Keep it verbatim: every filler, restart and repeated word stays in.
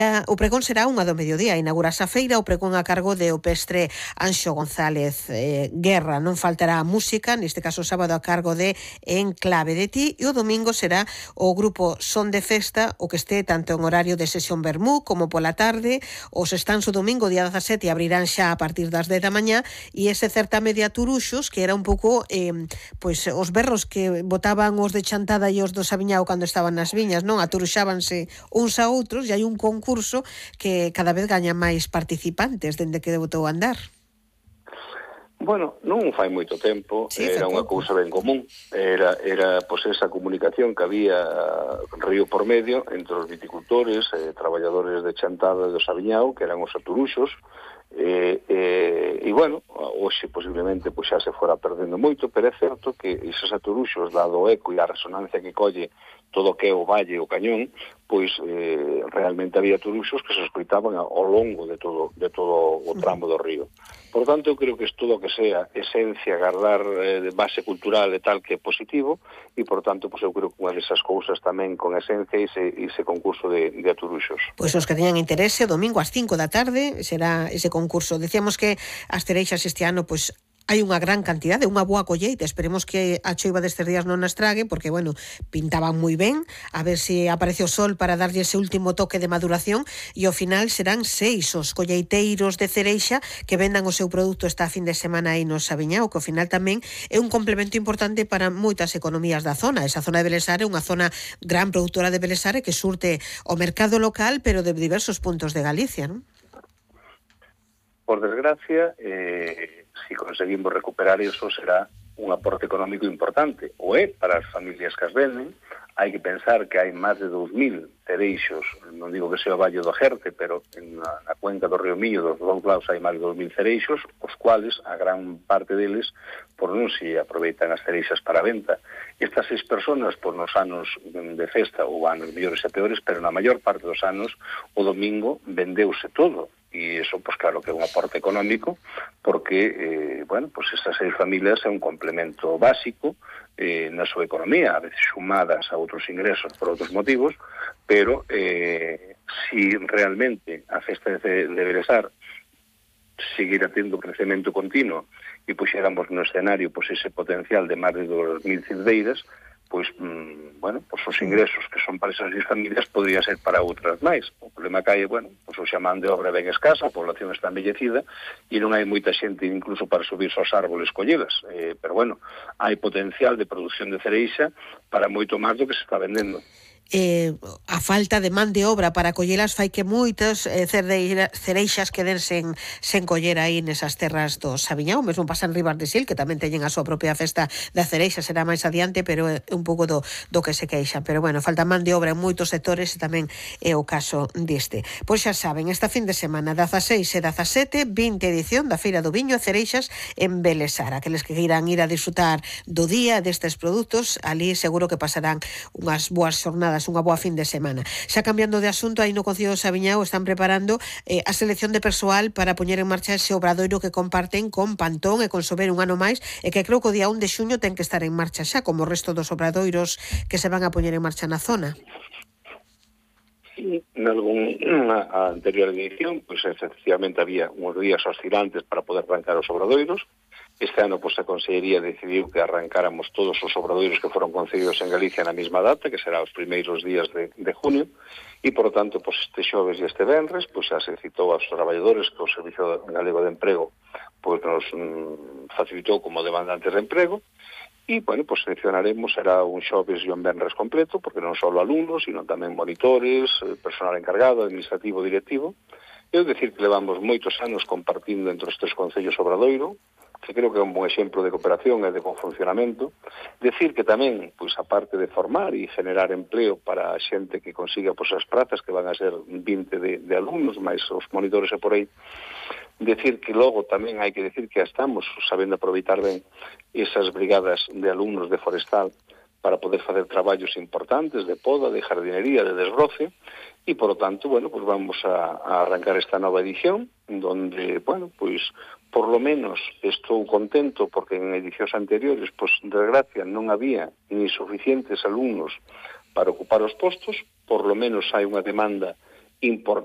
O pregón será unha do mediodía. Inaugurase a feira o pregón a cargo de o pestre Anxo González eh, Guerra. Non faltará a música, neste caso sábado a cargo de En Clave de Ti, e o domingo será o grupo Son de Festa, o que este tanto en horario de sesión vermú como pola tarde. Os stands o domingo día dezasete abrirán xa a partir das dez da mañá, e ese certame de aturuxos que era un pouco eh, pois os berros que botaban os de Chantada e os do Sabiñao cando estaban nas viñas, non? Aturuxábanse uns a outros, e hai un concurso que cada vez gaña máis participantes dende que debutou a andar. Bueno, non fai moito tempo, sí, era unha cousa ben común, era, era pois, esa comunicación que había río por medio entre os viticultores, eh, traballadores de Chantada e do Sabiñao, que eran os aturuxos, e, e, e bueno, hoxe posiblemente pois, xa se fora perdendo moito, pero é certo que esos aturuxos, dado o eco e a resonancia que colle todo o que é o valle e o cañón, pois eh, realmente había aturuxos que se escoitaban ao longo de todo, de todo o tramo do río. Por tanto, eu creo que es todo o que sea esencia, guardar eh, de base cultural e tal que é positivo, e, por tanto, pues, eu creo que unha desas cousas tamén con esencia e ese, ese concurso de, de aturuxos. Pois os que teñan interese, o domingo ás cinco da tarde será ese concurso. Decíamos que as cereixas este ano, pois, hai unha gran cantidade, unha boa colleita. Esperemos que a choiva destes días non as trague, porque, bueno, pintaban moi ben, a ver se aparece o sol para darlle ese último toque de maduración, e ao final serán seis os colleiteiros de cereixa que vendan o seu produto esta fin de semana aí no Sabiñao, que ao final tamén é un complemento importante para moitas economías da zona. Esa zona de Belesar é unha zona gran produtora de Belesar e que surte o mercado local, pero de diversos puntos de Galicia, non? Por desgracia, eh, si conseguimos recuperar eso, será un aporte económico importante. O é para as familias que as venden. Hai que pensar que hai máis de dous mil cereixos, non digo que sea o Valle do Jerte, pero en na, na cuenca do río Miño, dos dous lados, hai máis de dous mil cereixos, os cuales, a gran parte deles, por non se aproveitan as cereixas para a venta. Estas seis personas, por nos anos de festa, ou anos mellores e peores, pero na maior parte dos anos, o domingo vendeuse todo. E iso, pois claro, que é un aporte económico, porque, eh, bueno, pois estas seis familias é un complemento básico eh, na súa economía, a veces sumadas a outros ingresos por outros motivos, pero eh, si realmente a festa de, de Belesar seguirá tendo crecemento continuo e puxéramos no escenario pois ese potencial de máis de dos mil cildeiras, pois, mmm, bueno, pois os ingresos que son para esas familias podría ser para outras máis. O problema que hai, bueno, pois o xamán de obra ben escasa, a población está envellecida e non hai moita xente incluso para subirse aos árboles collelas. Eh, pero, bueno, hai potencial de produción de cereixa para moito máis do que se está vendendo. Eh, a falta de man de obra para collelas fai que moitas eh, cereixas queden sen, sen coller aí nesas terras do Sabiñao. Mesmo pasa en Ribas de Sil, que tamén teñen a súa propia festa da cereixa, será máis adiante, pero é un pouco do, do que se queixan. Pero bueno, falta man de obra en moitos sectores e tamén é o caso deste. Pois xa saben, esta fin de semana dezaseis e dezasete, vinte edición da Feira do Viño e Cereixas en Belesar. Aqueles que queiran ir a disfrutar do día destes produtos, ali seguro que pasarán unhas boas xornadas, unha boa fin de semana. Xa cambiando de asunto, aí no Concello de Sabiñao están preparando eh, a selección de persoal para poñer en marcha ese obradoiro que comparten con Pantón e con Sober un ano máis, e que creo que o día un de xuño ten que estar en marcha xa, como o resto dos obradoiros que se van a poñer en marcha na zona. Sí, en algún anterior edición, pues efectivamente había uns días oscilantes para poder arrancar os obradoiros. Este ano, pois, a Consellería decidiu que arrancáramos todos os obradoiros que foron concedidos en Galicia na mesma data, que será os primeiros días de, de junio, e, por tanto, pois, este xoves e este venres, pois, xa se citou aos traballadores que o Servicio Galego de Emprego pois, nos mm, facilitou como demandantes de emprego, e, bueno, pois, seleccionaremos, será un xoves e un venres completo, porque non só alumnos, sino tamén monitores, personal encargado, administrativo, directivo. Eu decir que levamos moitos anos compartindo entre os tres concellos obradoiro, que creo que é un bon exemplo de cooperación e de bon funcionamento. Decir que tamén, pois, a parte de formar e generar empleo para a xente que consiga pois, as prazas, que van a ser vinte de, de alumnos, máis os monitores e por aí. Decir que logo tamén hai que decir que estamos sabendo aproveitar ben esas brigadas de alumnos de forestal para poder facer traballos importantes de poda, de jardinería, de desbroce, e, por lo tanto, bueno, pues vamos a, a arrancar esta nova edición, donde, bueno, pues, por lo menos estou contento, porque en edicións anteriores, pues, de desgracia, non había ni suficientes alumnos para ocupar os postos, por lo menos hai unha demanda import,